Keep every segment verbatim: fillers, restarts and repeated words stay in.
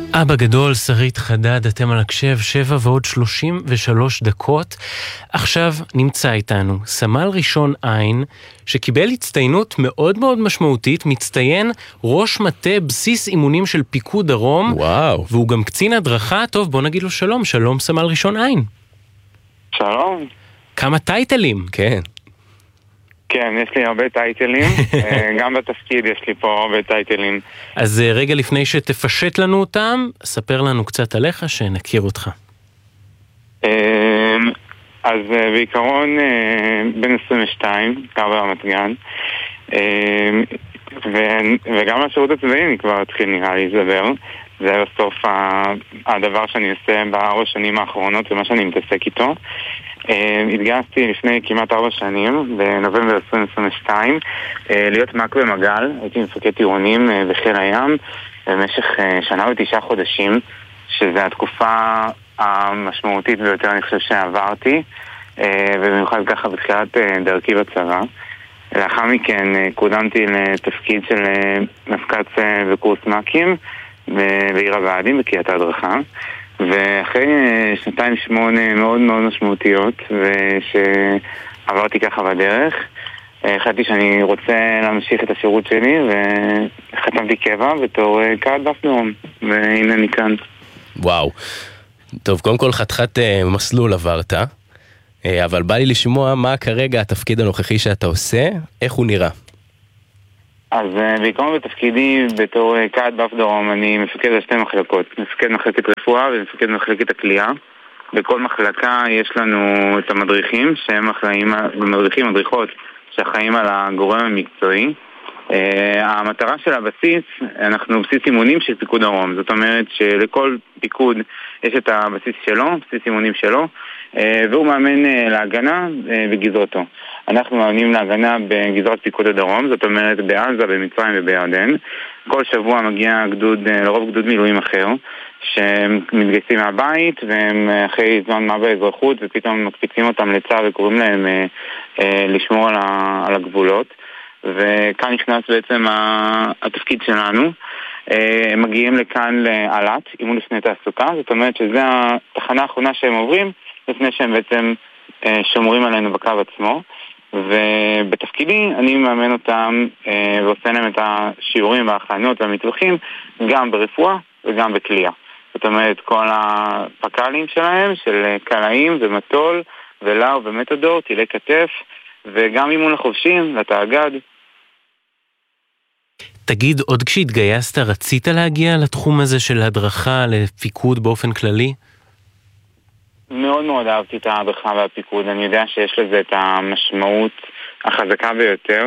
אבא גדול, שרית חדד, אתם על הקשב, שבע ועוד שלושים ושלוש דקות. עכשיו נמצא איתנו סמל ראשון עין, שקיבל הצטיינות מאוד מאוד משמעותית, מצטיין ראש מטה בסיס אימונים של פיקוד דרום. וואו. והוא גם קצין הדרכה. טוב, בוא נגיד לו שלום, שלום סמל ראשון עין. שלום. כמה טייטלים. כן. כן, יש לי הרבה טייטלים, גם בתפקיד יש לי פה הרבה טייטלים. אז רגע לפני שתפשט לנו אותם, ספר לנו קצת עליך שנכיר אותך. אז בעיקרון בן עשרים ושתיים, גר ברמת גן, וגם השירות הצבאי אני כבר התחיל נראה לי לדבר. זה בסוף הדבר שאני עושה בארבע שנים האחרונות ומה שאני מתעסק איתו. התגייסתי לפני כמעט ארבע שנים, בנובמבר עשרים עשרים ושתיים, להיות מ"ק במג"ל. הייתי מפקד טירונים בחיל הים במשך שנה ותשעה חודשים, שזה התקופה המשמעותית ביותר אני חושב שעברתי, ובמיוחד ככה בתחילת דרכי בצבא. לאחר מכן קודמתי לתפקיד של מפקד בקורס מ"כים בעיר הבה"דים בקריית ההדרכה, ואחרי שנתיים שמונה מאוד מאוד משמעותיות ושעברתי ככה בדרך, החלטתי שאני רוצה להמשיך את השירות שלי וחתמתי קבע בתור קהל דף דרום, והנה אני כאן. וואו. טוב, קודם כל חתיכת מסלול עברת, אבל בא לי לשמוע מה כרגע התפקיד הנוכחי שאתה עושה, איך הוא נראה. אז בעיקרון בתפקידי בתור קהל דף דרום אני מפקד על שתי מחלקות, מפקד מחלקת רפואה ומפקד מחלקת הכלייה. בכל מחלקה יש לנו את המדריכים שהם אחראים, מדריכים, מדריכות שאחראים על הגורם המקצועי. המטרה של הבסיס, אנחנו בסיס אימונים של פיקוד דרום, זאת אומרת שלכל פיקוד יש את הבסיס שלו, בסיס אימונים שלו, והוא מאמן להגנה בגזרתו. אנחנו מאמנים להגנה בגזרת פיקוד הדרום, זאת אומרת בעזה, במצרים ובירדן. כל שבוע מגיע גדוד, לרוב גדוד מילואים אחר, שמתגייסים מהבית, והם אחרי זמן מה באזרחות, ופתאום מקפיצים אותם לצה"ל וקוראים להם לשמור על הגבולות. וכאן נכנס בעצם התפקיד שלנו. הם מגיעים לכאן לעלת, אימון לפני תעסוקה, זאת אומרת שזה התחנה האחרונה שהם עוברים, לפני שהם בעצם שומרים עלינו בקו עצמו. ובתפקידי אני מאמן אותם ועושה להם את השיעורים וההכנות והמטווחים גם ברפואה וגם בכלייה. זאת אומרת כל הפקלים שלהם של קלעים ומטול ולאו ומתודור, טילי כתף, וגם אימון לחובשים, לתאגד. תגיד, עוד כשהתגייסת רצית להגיע לתחום הזה של הדרכה לפיקוד באופן כללי? מאוד מאוד אהבתי את ההדרכה והפיקוד. אני יודע שיש לזה את המשמעות החזקה ביותר,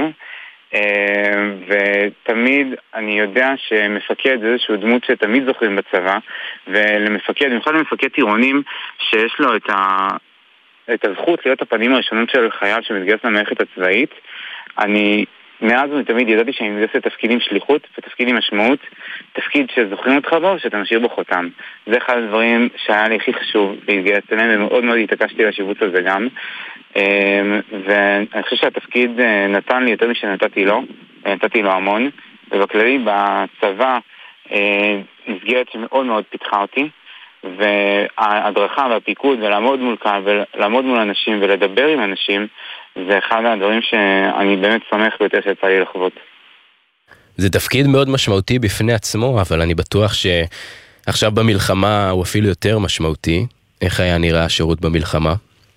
ותמיד אני יודע שמפקד זה איזשהו דמות שתמיד זוכרים בצבא, ולמפקד, במיוחד למפקד טירונים שיש לו את ה... את הזכות להיות הפנים הראשונות של חייל שמתגייס למערכת הצבאית. אני מאז ותמיד ידעתי שאני מתגייס לתפקידים שליחות ותפקידים משמעות, תפקיד שזוכרים אותך בו ושאתה משאיר בו חותם. זה אחד הדברים שהיה לי הכי חשוב להתגייס אליהם, ומאוד מאוד התעקשתי לשיבוץ הזה גם, ואני חושב שהתפקיד נתן לי יותר משנתתי לו, נתתי לו המון, ובכללי בצבא מסגרת שמאוד מאוד פיתחה אותי, וההדרכה והפיקוד ולעמוד מול קהל ולעמוד מול אנשים ולדבר עם אנשים, זה אחד הדברים שאני באמת שמח ביותר שיצא לי לחוות. זה תפקיד מאוד משמעותי בפני עצמו, אבל אני בטוח שעכשיו במלחמה הוא אפילו יותר משמעותי. איך היה נראה השירות במלחמה?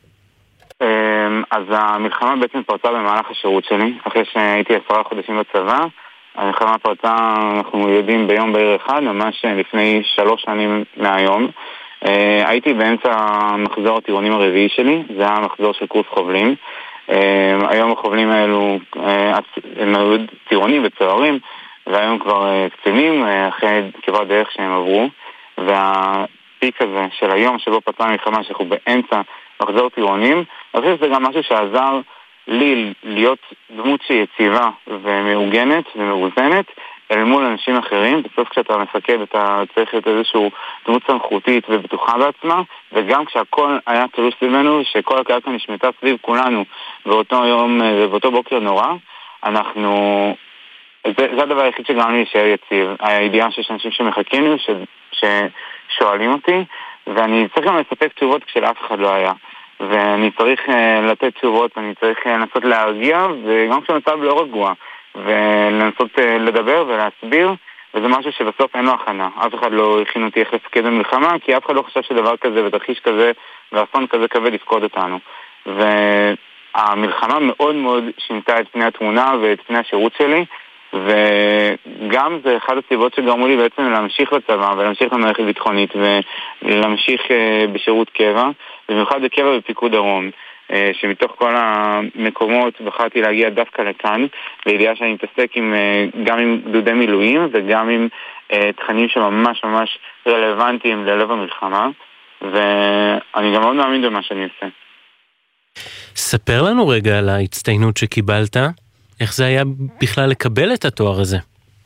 אז המלחמה בעצם פרצה במהלך השירות שלי, אחרי שהייתי עשרה חודשים בצבא. המלחמה פרצה, אנחנו יודעים, ביום בהיר אחד, ממש לפני שלוש שנים מהיום. הייתי באמצע מחזור הטירונים הרביעי שלי, זה היה מחזור של קורס חובלים. היום החובלים האלו הם היו טירונים וצוערים, והיום כבר קצינים אחרי כברת דרך שהם עברו. והפיק הזה של היום שבו פרצה המלחמה, שאנחנו באמצע מחזור טירונים, אני חושב שזה גם משהו שעזר לי להיות דמות שהיא יציבה ומאוגנת ומאוזנת אל מול אנשים אחרים. בסוף כשאתה מפקד אתה צריך להיות איזשהו דמות סמכותית ובטוחה בעצמה, וגם כשהכל היה תלוש סביבנו, שכל הקרקע נשמטה סביב כולנו באותו יום ובאותו בוקר נורא, אנחנו זה, זה הדבר היחיד שגרם לי להישאר יציב. הידיעה שיש אנשים שמחכים לי, ש, ש, כששואלים אותי, ואני צריך גם לספק תשובות כשלאף אחד לא היה. ואני צריך uh, לתת תשובות, אני צריך uh, לנסות להרגיע, וגם כשמצב לא רגוע, ולנסות uh, לדבר ולהסביר, וזה משהו שבסוף אין לו הכנה. אף אחד לא הכין אותי איך לפקד במלחמה, כי אף אחד לא חשב שדבר כזה ותרחיש כזה ואסון כזה כבד יפקוד אותנו. והמלחמה מאוד מאוד שינתה את פני התמונה ואת פני השירות שלי, וגם זה אחד הסיבות שגרמו לי בעצם להמשיך לצבא ולהמשיך למערכת ביטחונית ולהמשיך uh, בשירות קבע, במיוחד בקבע בפיקוד דרום, uh, שמתוך כל המקומות בחרתי להגיע דווקא לכאן, בידיעה שאני מתעסק עם, uh, גם עם גדודי מילואים וגם עם uh, תכנים שממש ממש רלוונטיים ללב המלחמה, ואני גם מאוד מאמין במה שאני עושה. ספר לנו רגע על ההצטיינות שקיבלת. איך זה היה בכלל לקבל את התואר הזה?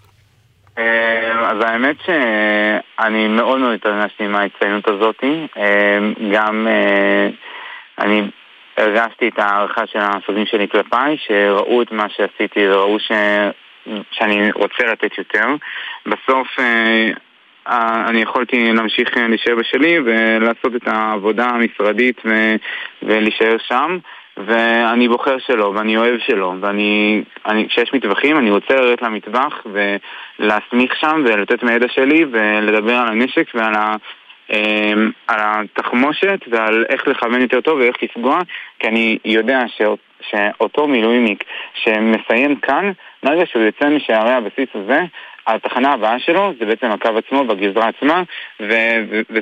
אז האמת שאני מאוד מאוד התרגשתי מההצטיינות הזאת. גם אני הרגשתי את הערכה של המפקדים שלי כלפיי, שראו את מה שעשיתי וראו ש... שאני רוצה לתת יותר. בסוף אני יכולתי להמשיך להישאר בשלי ולעשות את העבודה המשרדית ו... ולהישאר שם. ואני בוחר שלו, ואני אוהב שלו, ואני, אני, כשיש מטווחים, אני רוצה לרדת למטווח ולהסמיך שם ולתת מהידע שלי ולדבר על הנשק ועל ה, על התחמושת ועל איך לכוון יותר טוב ואיך לפגוע, כי אני יודע שאות, שאותו מילואימניק שמסיים כאן, נרגע שהוא יוצא משערי הבסיס הזה, התחנה הבאה שלו זה בעצם הקו עצמו בגזרה עצמה, ו, ו,